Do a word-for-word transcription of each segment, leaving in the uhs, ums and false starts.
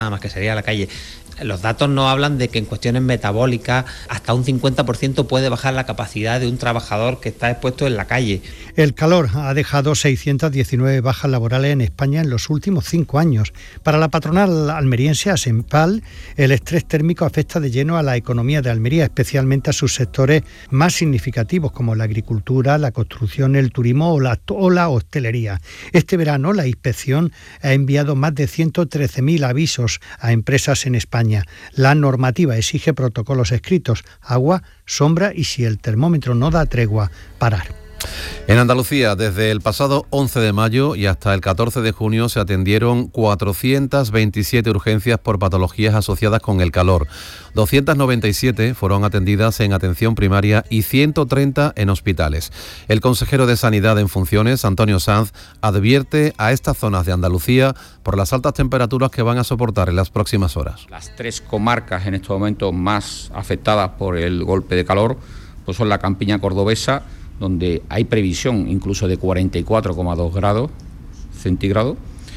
nada más que sería la calle. Los datos nos hablan de que en cuestiones metabólicas hasta un cincuenta por ciento puede bajar la capacidad de un trabajador que está expuesto en la calle. El calor ha dejado seiscientas diecinueve bajas laborales en España en los últimos cinco años. Para la patronal almeriense ASEMPAL, el estrés térmico afecta de lleno a la economía de Almería, especialmente a sus sectores más significativos como la agricultura, la construcción, el turismo o la, o la hostelería. Este verano la inspección ha enviado más de ciento trece mil avisos a empresas en España. La normativa exige protocolos escritos, agua, sombra y, si el termómetro no da tregua, parar. En Andalucía, desde el pasado once de mayo y hasta el catorce de junio se atendieron cuatrocientas veintisiete urgencias por patologías asociadas con el calor. doscientas noventa y siete fueron atendidas en atención primaria y ciento treinta en hospitales. El consejero de Sanidad en funciones, Antonio Sanz, advierte a estas zonas de Andalucía por las altas temperaturas que van a soportar en las próximas horas. Las tres comarcas en estos momentos más afectadas por el golpe de calor pues son la campiña cordobesa, donde hay previsión incluso de cuarenta y cuatro coma dos grados centígrados,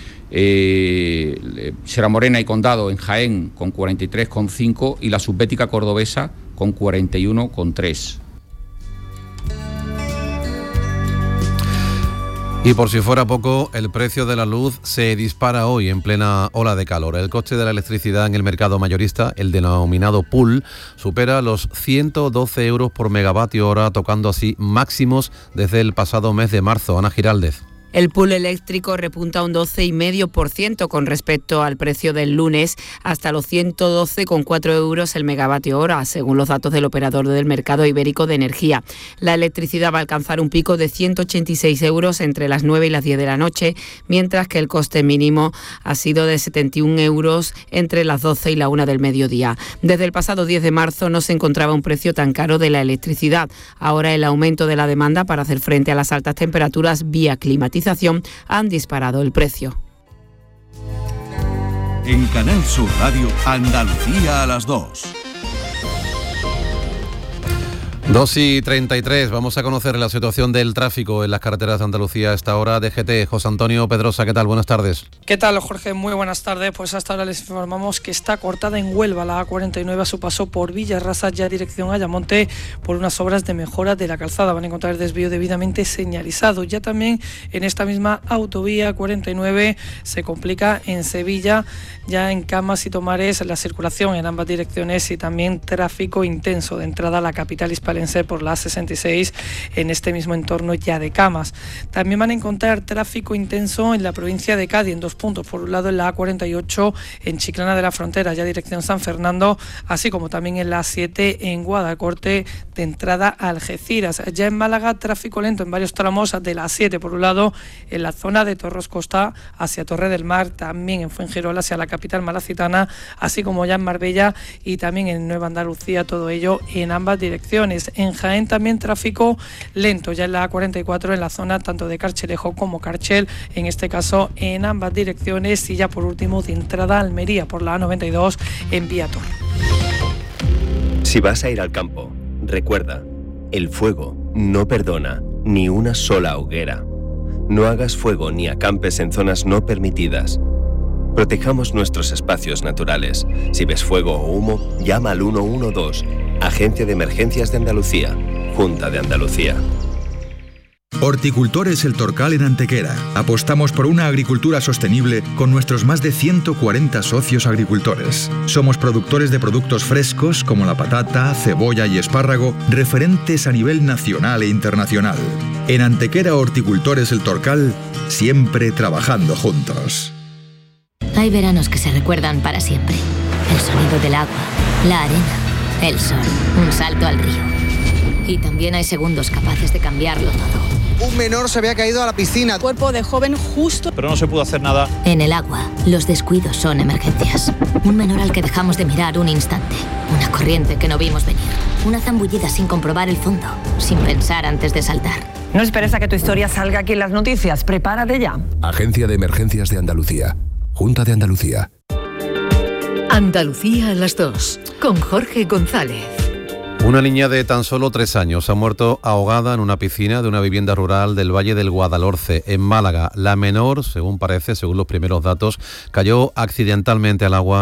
eh, Sierra Morena y Condado en Jaén con cuarenta y tres coma cinco y la subbética cordobesa con cuarenta y uno coma tres. Y por si fuera poco, el precio de la luz se dispara hoy en plena ola de calor. El coste de la electricidad en el mercado mayorista, el denominado pool, supera los ciento doce euros por megavatio hora, tocando así máximos desde el pasado mes de marzo. Ana Giraldez. El pool eléctrico repunta un doce coma cinco por ciento con respecto al precio del lunes, hasta los ciento doce coma cuatro euros el megavatio hora, según los datos del operador del mercado ibérico de energía. La electricidad va a alcanzar un pico de ciento ochenta y seis euros entre las nueve y las diez de la noche, mientras que el coste mínimo ha sido de setenta y un euros entre las doce y la una del mediodía. Desde el pasado diez de marzo no se encontraba un precio tan caro de la electricidad. Ahora el aumento de la demanda para hacer frente a las altas temperaturas vía climatización han disparado el precio. En Canal Sur Radio, Andalucía a las dos. dos y treinta y tres, vamos a conocer la situación del tráfico en las carreteras de Andalucía a esta hora. D G T, José Antonio Pedrosa, ¿qué tal? Buenas tardes. ¿Qué tal, Jorge? Muy buenas tardes. Pues hasta ahora les informamos que está cortada en Huelva la A cuarenta y nueve a su paso por Villarrasa, ya dirección Ayamonte, por unas obras de mejora de la calzada. Van a encontrar el desvío debidamente señalizado. Ya también en esta misma autovía cuarenta y nueve se complica en Sevilla, ya en Camas y Tomares, la circulación en ambas direcciones y también tráfico intenso de entrada a la capital hispalense por la A sesenta y seis en este mismo entorno ya de Camas. También van a encontrar tráfico intenso en la provincia de Cádiz en dos puntos. Por un lado en la A cuarenta y ocho en Chiclana de la Frontera, ya dirección San Fernando, así como también en la A siete en Guadacorte de entrada a Algeciras. Ya en Málaga, tráfico lento en varios tramos de la A siete, por un lado en la zona de Torros Costa hacia Torre del Mar, también en Fuengirola hacia la capital malacitana, así como ya en Marbella y también en Nueva Andalucía, todo ello en ambas direcciones. En Jaén también tráfico lento, ya en la A cuarenta y cuatro en la zona tanto de Carchelejo como Carchel, en este caso en ambas direcciones, y ya por último de entrada a Almería por la A noventa y dos en Viator. Si vas a ir al campo, recuerda, el fuego no perdona ni una sola hoguera. No hagas fuego ni acampes en zonas no permitidas. Protejamos nuestros espacios naturales. Si ves fuego o humo, llama al uno uno dos, Agencia de Emergencias de Andalucía, Junta de Andalucía. Horticultores El Torcal en Antequera. Apostamos por una agricultura sostenible con nuestros más de ciento cuarenta socios agricultores. Somos productores de productos frescos como la patata, cebolla y espárrago, referentes a nivel nacional e internacional. En Antequera Horticultores El Torcal, siempre trabajando juntos. Hay veranos que se recuerdan para siempre. El sonido del agua, la arena, el sol, un salto al río. Y también hay segundos capaces de cambiarlo todo. Un menor se había caído a la piscina. Cuerpo de joven justo. Pero no se pudo hacer nada. En el agua, los descuidos son emergencias. Un menor al que dejamos de mirar un instante. Una corriente que no vimos venir. Una zambullida sin comprobar el fondo, sin pensar antes de saltar. No esperes a que tu historia salga aquí en las noticias. Prepárate ya. Agencia de Emergencias de Andalucía. Junta de Andalucía. Andalucía a las dos, con Jorge González. Una niña de tan solo tres años ha muerto ahogada en una piscina de una vivienda rural del Valle del Guadalhorce, en Málaga. La menor, según parece, según los primeros datos, cayó accidentalmente al agua